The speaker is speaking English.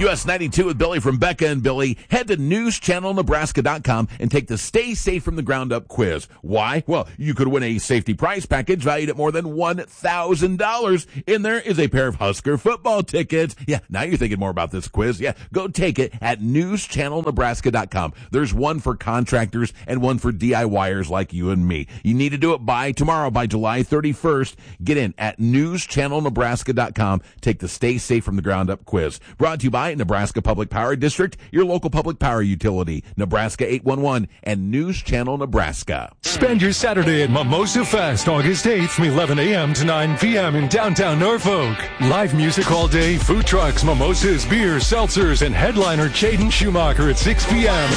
US 92 with Billy from Becca and Billy. Head to newschannelnebraska.com and take the Stay Safe from the Ground Up quiz. Why? Well, you could win a safety prize package valued at more than $1,000. In there is a pair of Husker football tickets. Yeah, now you're thinking more about this quiz. Yeah, go take it at newschannelnebraska.com. There's one for contractors and one for DIYers like you and me. You need to do it by tomorrow, by July 31st. Get in at newschannelnebraska.com. Take the Stay Safe from the Ground Up quiz. Brought to you by Nebraska Public Power District, your local public power utility, Nebraska 811, and News Channel Nebraska. Spend your Saturday at Mimosa Fest, August 8th from 11 a.m. to 9 p.m. in downtown Norfolk. Live music all day, food trucks, mimosas, beers, seltzers, and headliner Jaden Schumacher at 6 p.m.